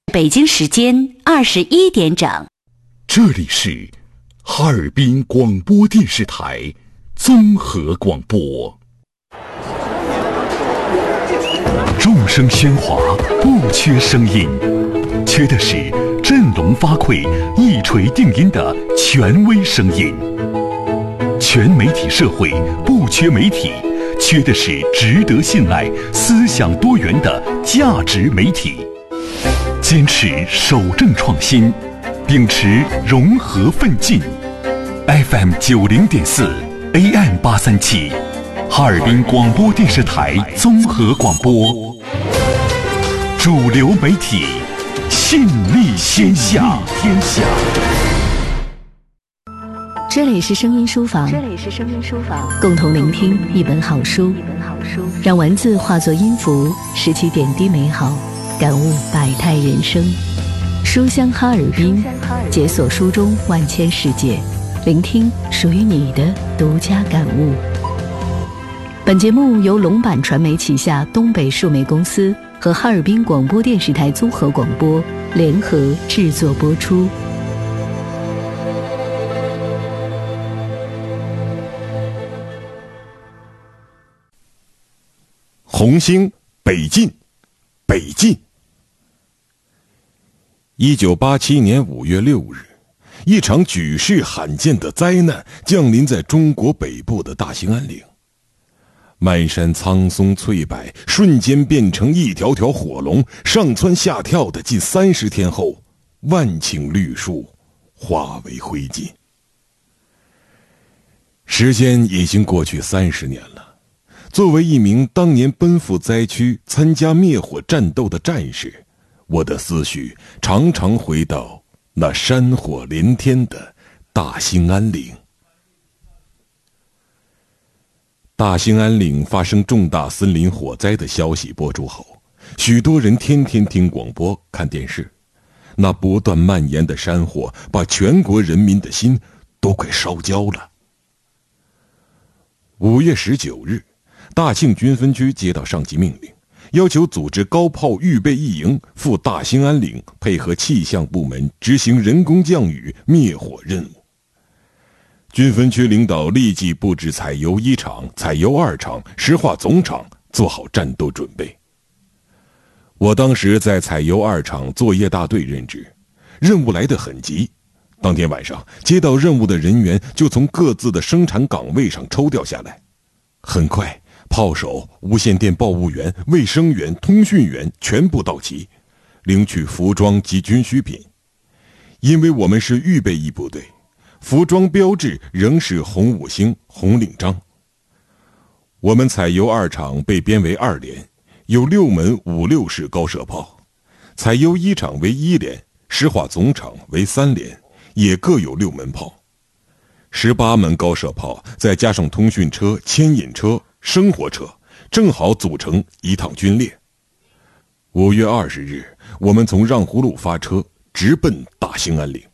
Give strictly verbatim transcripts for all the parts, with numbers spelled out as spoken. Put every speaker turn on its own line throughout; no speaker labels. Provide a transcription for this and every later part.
北京时间二十一点整。
这里是哈尔滨广播电视台综合广播。众声喧哗，不缺声音，缺的是振聋发聩、一锤定音的权威声音。全媒体社会不缺媒体，缺的是值得信赖、思想多元的价值媒体。坚持守正创新，秉持融合奋进。F M 九零点四 A M 八三七，哈尔滨广播电视台综合广播，主流媒体，信力天下。天下。
这里是声音书房，
这里是声音书房，
共同聆听一本好书，
一本好书，
让文字化作音符，拾起点滴美好，感悟百态人生。书香哈尔滨，解锁书中万千世界，聆听属于你的独家感悟。本节目由龙版传媒旗下东北数媒公司和哈尔滨广播电视台综合广播联合制作播出。
红星北进，北进。一九八七年五月六日，一场举世罕见的灾难降临在中国北部的大兴安岭。漫山苍松翠柏瞬间变成一条条火龙，上蹿下跳的近三十天后，万顷绿树化为灰烬。时间已经过去三十年了。作为一名当年奔赴灾区参加灭火战斗的战士，我的思绪常常回到那山火连天的大兴安岭。大兴安岭发生重大森林火灾的消息播出后，许多人天天听广播看电视，那不断蔓延的山火把全国人民的心都快烧焦了。五月十九日，大庆军分区接到上级命令，要求组织高炮预备役营赴大兴安岭，配合气象部门执行人工降雨灭火任务。军分区领导立即布置采油一厂、采油二厂、石化总厂，做好战斗准备。我当时在采油二厂作业大队任职，任务来得很急。当天晚上接到任务的人员就从各自的生产岗位上抽调下来，很快炮手、无线电报务员、卫生员、通讯员全部到齐，领取服装及军需品。因为我们是预备役部队，服装标志仍是红五星、红领章。我们采油二厂被编为二连，有六门五六式高射炮；采油一厂为一连，石化总厂为三连，也各有六门炮。十八门高射炮，再加上通讯车、牵引车、生活车，正好组成一趟军列。五月二十日，我们从让胡路发车，直奔大兴安岭。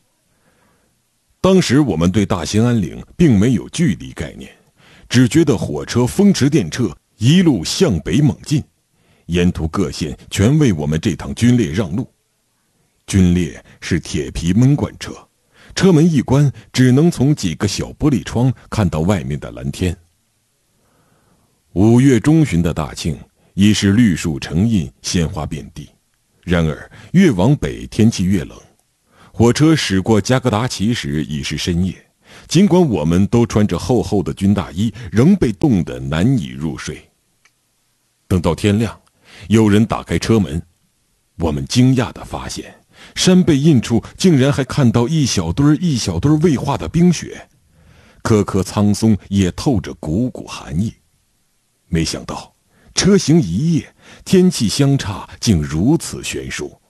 当时我们对大兴安岭并没有距离概念，只觉得火车风驰电掣，一路向北猛进，沿途各线全为我们这趟军列让路。军列是铁皮闷罐车，车门一关，只能从几个小玻璃窗看到外面的蓝天。五月中旬的大庆已是绿树成荫，鲜花遍地。然而越往北天气越冷，火车驶过加格达奇时已是深夜，尽管我们都穿着厚厚的军大衣，仍被冻得难以入睡。等到天亮，有人打开车门，我们惊讶地发现山背印处竟然还看到一小堆一小堆未化的冰雪，棵棵苍松也透着股股寒意。没想到车行一夜，天气相差竟如此悬殊。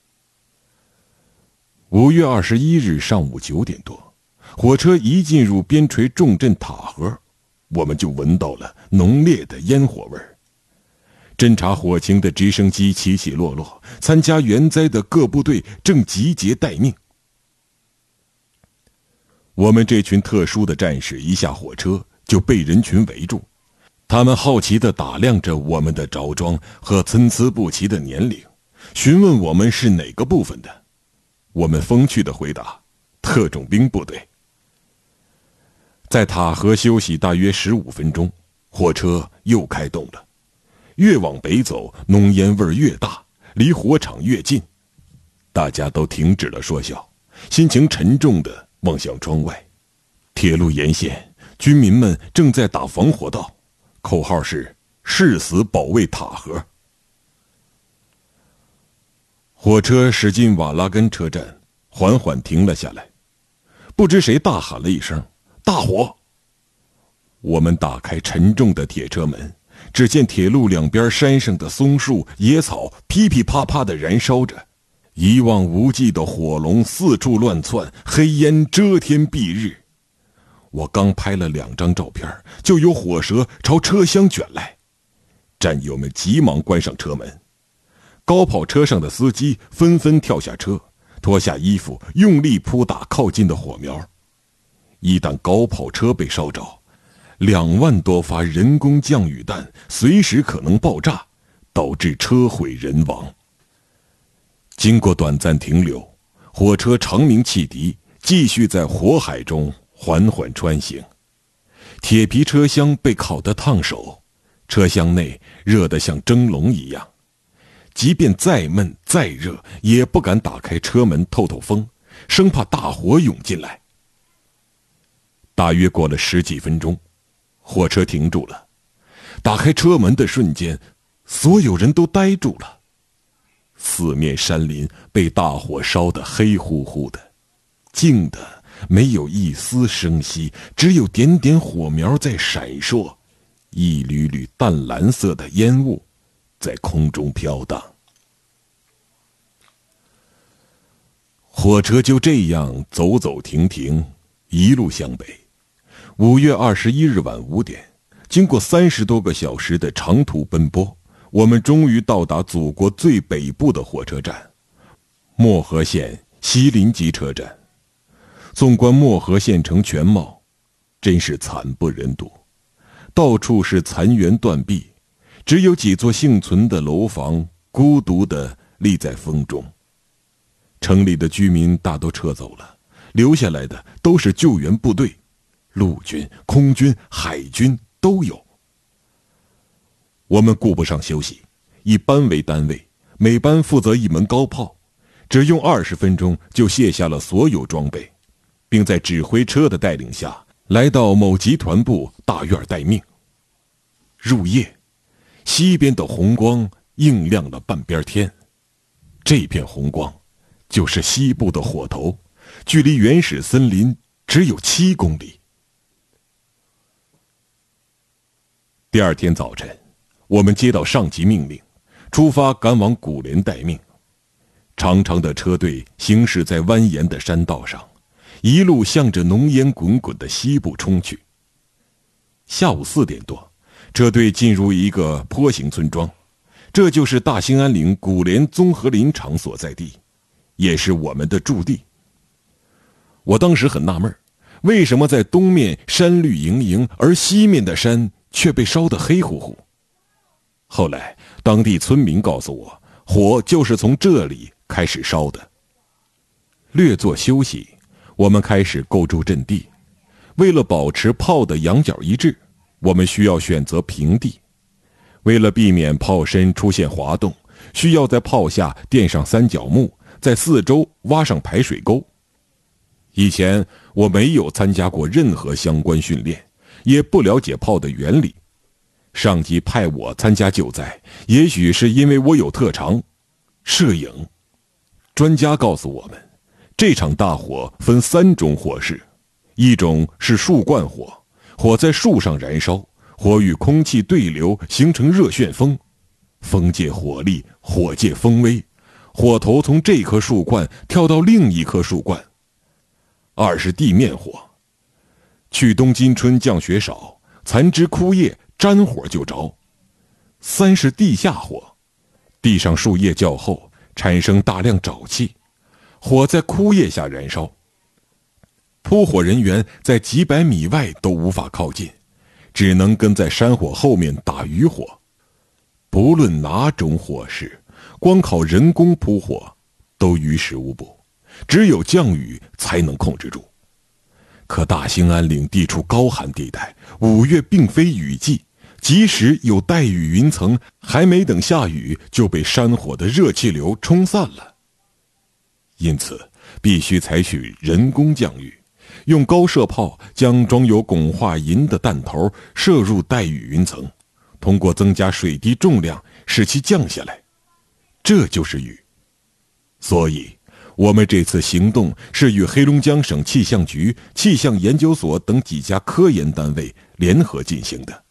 五月二十一日上午九点多，火车一进入边陲重镇塔河，我们就闻到了浓烈的烟火味儿。侦察火情的直升机起起落落，参加援灾的各部队正集结待命。我们这群特殊的战士一下火车就被人群围住，他们好奇地打量着我们的着装和参差不齐的年龄， 询问我们是哪个部分的。我们风趣地回答：特种兵部队。在塔河休息大约十五分钟，火车又开动了。越往北走，浓烟味越大，离火场越近。大家都停止了说笑，心情沉重地望向窗外。铁路沿线，军民们正在打防火道，口号是“誓死保卫塔河”。火车驶进瓦拉根车站，缓缓停了下来。不知谁大喊了一声：“大火！”我们打开沉重的铁车门，只见铁路两边山上的松树、野草噼噼啪啪地燃烧着，一望无际的火龙四处乱窜，黑烟遮天蔽日。我刚拍了两张照片，就有火蛇朝车厢卷来，战友们急忙关上车门。高跑车上的司机纷纷跳下车，脱下衣服，用力扑打靠近的火苗。一旦高跑车被烧着，两万多发人工降雨弹随时可能爆炸，导致车毁人亡。经过短暂停留，火车长鸣汽笛，继续在火海中缓缓穿行。铁皮车厢被烤得烫手，车厢内热得像蒸笼一样。即便再闷再热，也不敢打开车门透透风，生怕大火涌进来。大约过了十几分钟，火车停住了。打开车门的瞬间，所有人都呆住了。四面山林被大火烧得黑乎乎的，静的没有一丝声息，只有点点火苗在闪烁，一缕缕淡蓝色的烟雾在空中飘荡。火车就这样走走停停，一路向北。五月二十一日晚五点，经过三十多个小时的长途奔波，我们终于到达祖国最北部的火车站——漠河县西临吉车站。纵观漠河县城全貌，真是惨不忍睹，到处是残垣断壁，只有几座幸存的楼房孤独地立在风中。城里的居民大都撤走了，留下来的都是救援部队，陆军、空军、海军都有。我们顾不上休息，以班为单位，每班负责一门高炮，只用二十分钟就卸下了所有装备，并在指挥车的带领下来到某集团部大院待命。入夜，西边的红光映亮了半边天，这片红光就是西部的火头，距离原始森林只有七公里。第二天早晨，我们接到上级命令，出发赶往古连待命。长长的车队行驶在蜿蜒的山道上，一路向着浓烟滚滚的西部冲去。下午四点多，车队进入一个坡形村庄，这就是大兴安岭古连综合林场所在地，也是我们的驻地。我当时很纳闷，为什么在东面山绿盈盈，而西面的山却被烧得黑乎乎？后来当地村民告诉我，火就是从这里开始烧的。略作休息，我们开始构筑阵地。为了保持炮的仰角一致，我们需要选择平地。为了避免炮身出现滑动，需要在炮下垫上三角木，在四周挖上排水沟。以前我没有参加过任何相关训练，也不了解炮的原理。上级派我参加救灾，也许是因为我有特长——摄影。专家告诉我们，这场大火分三种火势，一种是树冠火，火在树上燃烧，火与空气对流形成热旋风，风借火力，火借风威，火头从这棵树冠跳到另一棵树冠。二是地面火，去冬今春降雪少，残枝枯叶沾火就着。三是地下火，地上树叶较厚，产生大量沼气，火在枯叶下燃烧，扑火人员在几百米外都无法靠近，只能跟在山火后面打余火。不论哪种火势， 光靠人工扑火都于事无补，只有降雨才能控制住。可大兴安岭地处高寒地带，五月并非雨季，即使有带雨云层，还没等下雨就被山火的热气流冲散了。因此必须采取人工降雨，用高射炮将装有汞化银的弹头射入带雨云层，通过增加水滴重量使其降下来，这就是雨。所以我们这次行动是与黑龙江省气象局、气象研究所等几家科研单位联合进行的。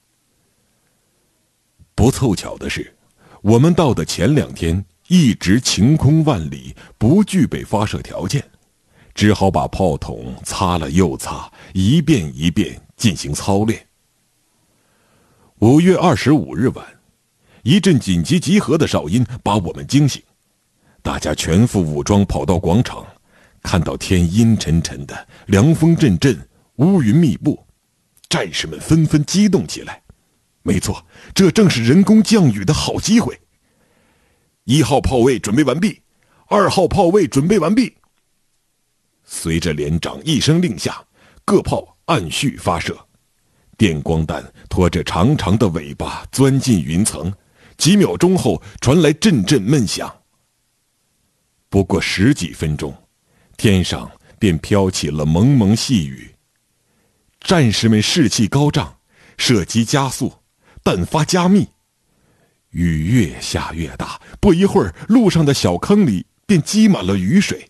不凑巧的是，我们到的前两天一直晴空万里，不具备发射条件，只好把炮筒擦了又擦，一遍一遍进行操练。五月二十五日晚，一阵紧急集合的哨音把我们惊醒，大家全副武装跑到广场，看到天阴沉沉的，凉风阵阵，乌云密布，战士们纷纷激动起来。没错，这正是人工降雨的好机会。一号炮位准备完毕，二号炮位准备完毕。随着连长一声令下，各炮按序发射。电光弹拖着长长的尾巴钻进云层，几秒钟后传来阵阵闷响。不过十几分钟，天上便飘起了蒙蒙细雨。战士们士气高涨，射击加速，弹发加密。雨越下越大，不一会儿，路上的小坑里便积满了雨水。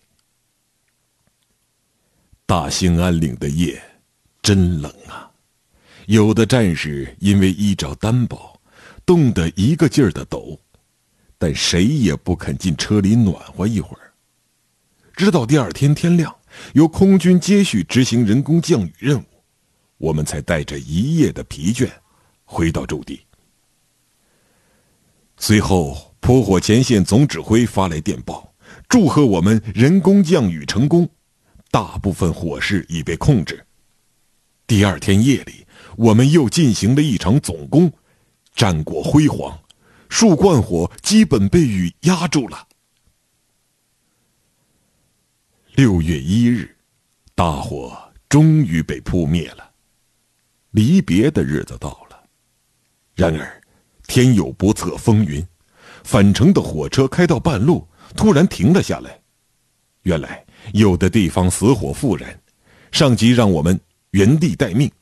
大兴安岭的夜真冷啊！有的战士因为衣着单薄，冻得一个劲儿的抖，但谁也不肯进车里暖和一会儿。直到第二天天亮，由空军接续执行人工降雨任务，我们才带着一夜的疲倦回到驻地。随后，扑火前线总指挥发来电报，祝贺我们人工降雨成功，大部分火势已被控制。第二天夜里，我们又进行了一场总攻，战果辉煌，数贯火基本被雨压住了。六月一日，大火终于被扑灭了，离别的日子到了。然而天有不测风云，返程的火车开到半路，突然停了下来。原来有的地方死火复燃，上级让我们原地待命。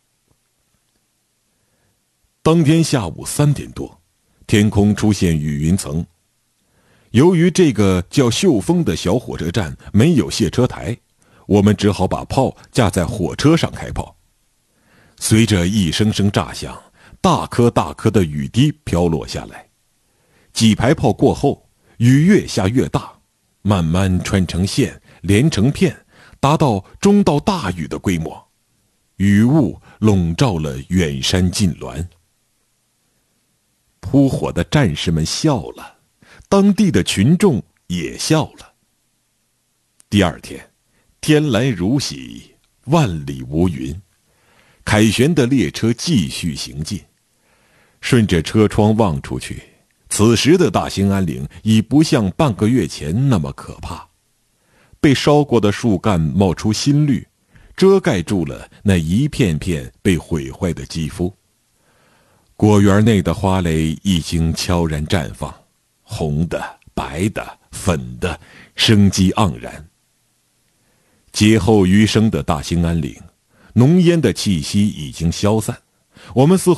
当天下午三点多，天空出现雨云层。由于这个叫秀峰的小火车站没有卸车台，我们只好把炮架在火车上开炮。随着一声声炸响，大颗大颗的雨滴飘落下来。几排炮过后，雨越下越大，慢慢穿成线，连成片，达到中到大雨的规模。雨雾笼罩了远山近峦。扑火的战士们笑了，当地的群众也笑了。第二天，天来如洗，万里无云。凯旋的列车继续行进，顺着车窗望出去，此时的大兴安岭已不像半个月前那么可怕。被烧过的树干冒出新绿，遮盖住了那一片片被毁坏的肌肤。果园内的花蕾已经悄然绽放，红的、白的、粉的，生机盎然。劫后余生的大兴安岭，浓烟的气息已经消散，我们似乎